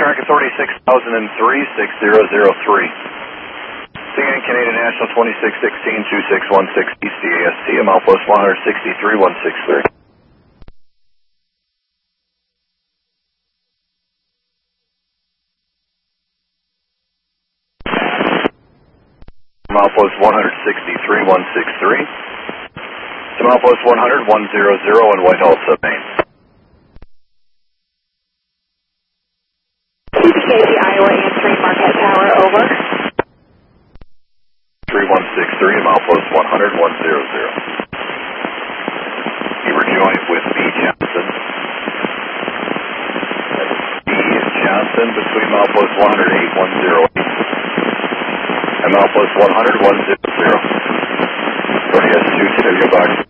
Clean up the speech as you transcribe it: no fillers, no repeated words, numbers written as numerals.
American Authority 6003, 6003. CNN Canadian National 2616, 2616 East DAST, Milepost 163, 163. Milepost 163, 163. To Milepost 100, 100 in Whitehall, Maine. CPKC Iowa answering Marquette Tower, over. 3163, Milepost 100, 100. You were joined with B. Johnson. B. Johnson between Milepost 108, 108. And Milepost 100, 100. 40S2, your box.